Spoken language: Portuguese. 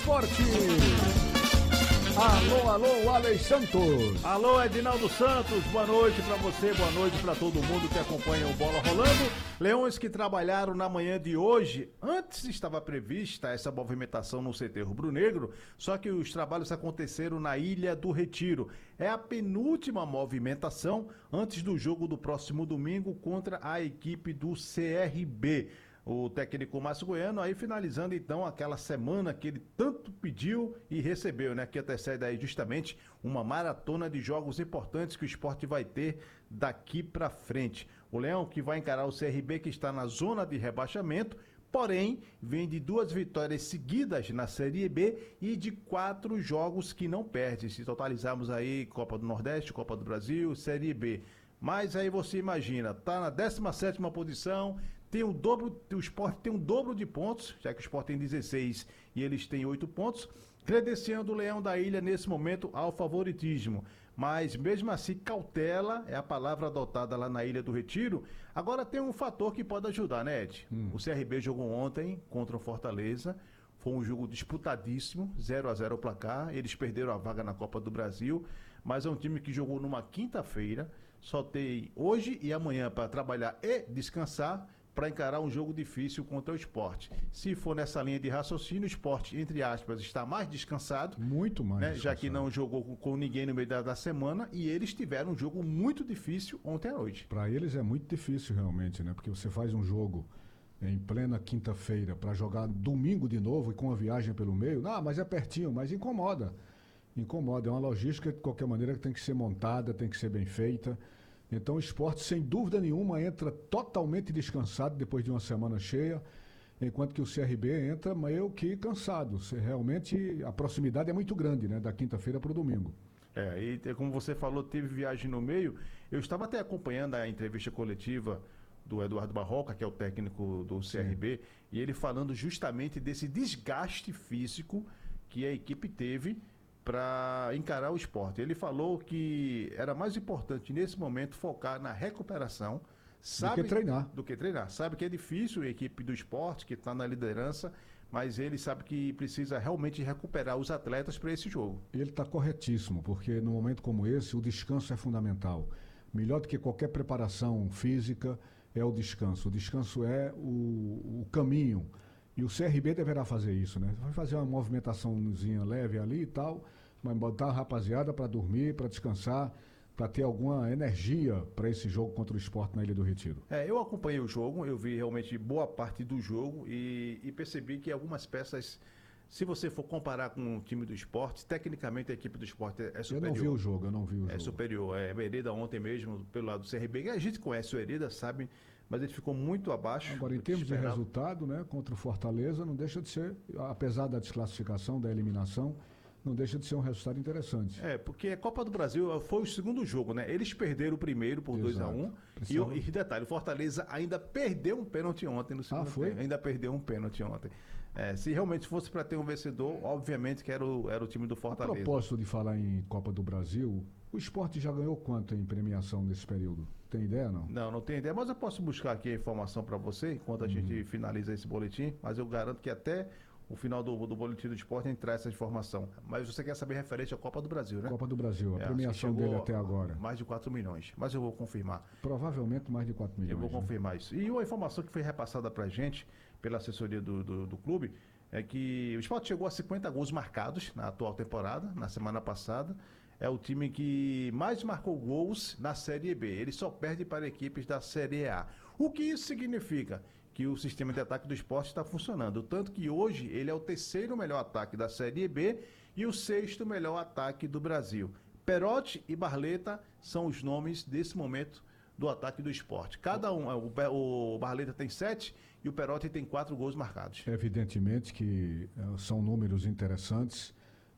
esporte. Alô, alô, Alex Santos. Alô, Edinaldo Santos, boa noite pra você, boa noite pra todo mundo que acompanha o Bola Rolando. Leões que trabalharam na manhã de hoje. Antes estava prevista essa movimentação no CT rubro-negro, só que os trabalhos aconteceram na Ilha do Retiro. É a penúltima movimentação antes do jogo do próximo domingo contra a equipe do CRB. O técnico Márcio Goiano aí finalizando então aquela semana que ele tanto pediu e recebeu, né? Que antecede aí justamente uma maratona de jogos importantes que o esporte vai ter daqui pra frente. O Leão que vai encarar o CRB que está na zona de rebaixamento, porém vem de 2 vitórias seguidas na Série B e de 4 jogos que não perde. Se totalizarmos aí Copa do Nordeste, Copa do Brasil, Série B. Mas aí você imagina, tá na 17ª posição, tem o dobro, o Sport tem um dobro de pontos, já que o Sport tem 16 e eles têm 8 pontos, credenciando o Leão da Ilha nesse momento ao favoritismo. Mas mesmo assim, cautela é a palavra adotada lá na Ilha do Retiro. Agora tem um fator que pode ajudar, né, Ed? O CRB jogou ontem contra o Fortaleza. Foi um jogo disputadíssimo, 0-0 o placar. Eles perderam a vaga na Copa do Brasil, mas é um time que jogou numa quinta-feira. Só tem hoje e amanhã para trabalhar e descansar para encarar um jogo difícil contra o Sport. Se for nessa linha de raciocínio, o Sport, entre aspas, está mais descansado. Muito mais, né? Já que não jogou com ninguém no meio da semana e eles tiveram um jogo muito difícil ontem à noite. Para eles é muito difícil realmente, né? Porque você faz um jogo em plena quinta-feira para jogar domingo de novo e com a viagem pelo meio. Ah, mas é pertinho, mas incomoda. Incomoda. É uma logística de qualquer maneira que tem que ser montada, tem que ser bem feita. Então o esporte, sem dúvida nenhuma, entra totalmente descansado depois de uma semana cheia, enquanto que o CRB entra meio que cansado. Realmente a proximidade é muito grande, né? Da quinta-feira para o domingo. E como você falou, teve viagem no meio. Eu estava até acompanhando a entrevista coletiva do Eduardo Barroca, que é o técnico do CRB, sim, e ele falando justamente desse desgaste físico que a equipe teve para encarar o esporte. Ele falou que era mais importante nesse momento focar na recuperação, do que treinar. Sabe que é difícil a equipe do esporte, que está na liderança, mas ele sabe que precisa realmente recuperar os atletas para esse jogo. Ele está corretíssimo, porque no momento como esse, o descanso é fundamental. Melhor do que qualquer preparação física é o descanso. O descanso é o caminho. E o CRB deverá fazer isso, né? Vai fazer uma movimentaçãozinha leve ali e tal, mas botar a rapaziada para dormir, para descansar, para ter alguma energia para esse jogo contra o Sport na Ilha do Retiro. Eu acompanhei o jogo, eu vi realmente boa parte do jogo e percebi que algumas peças, se você for comparar com o time do Sport, tecnicamente a equipe do Sport é superior. Eu não vi o jogo. É superior. O Hereda ontem mesmo, pelo lado do CRB, a gente conhece o Hereda, sabe, mas ele ficou muito abaixo. Agora, em termos de resultado, né, contra o Fortaleza, não deixa de ser, apesar da desclassificação, da eliminação, não deixa de ser um resultado interessante. Porque a Copa do Brasil foi o segundo jogo, né? Eles perderam o primeiro por 2-1. E detalhe, o Fortaleza ainda perdeu um pênalti ontem no segundo tempo. Ainda perdeu um pênalti ontem. Se realmente fosse para ter um vencedor, obviamente que era o time do Fortaleza. A propósito de falar em Copa do Brasil, o esporte já ganhou quanto em premiação nesse período? Tem ideia, não? Não tenho ideia, mas eu posso buscar aqui a informação para você enquanto a gente finaliza esse boletim, mas eu garanto que até o final do boletim do esporte entrar essa informação. Mas você quer saber referente à Copa do Brasil, né? Copa do Brasil, a premiação dele até agora. Mais de 4 milhões, mas eu vou confirmar. Provavelmente mais de 4 milhões. Eu vou confirmar isso. E uma informação que foi repassada pra gente pela assessoria do clube é que o Sport chegou a 50 gols marcados na atual temporada, na semana passada. É o time que mais marcou gols na Série B. Ele só perde para equipes da Série A. O que isso significa? Que o sistema de ataque do Sport está funcionando. Tanto que hoje ele é o 3º melhor ataque da Série B e o 6º melhor ataque do Brasil. Perotti e Barleta são os nomes desse momento do ataque do Sport. Cada um, o Barleta tem 7 e o Perotti tem 4 gols marcados. Evidentemente que são números interessantes